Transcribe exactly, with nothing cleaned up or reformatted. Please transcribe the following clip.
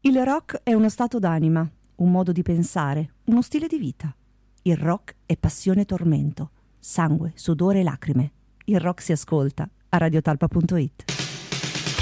Il rock è uno stato d'anima, un modo di pensare, uno stile di vita. Il rock è passione e tormento, sangue, sudore e lacrime. Il rock si ascolta a radiotalpa punto it.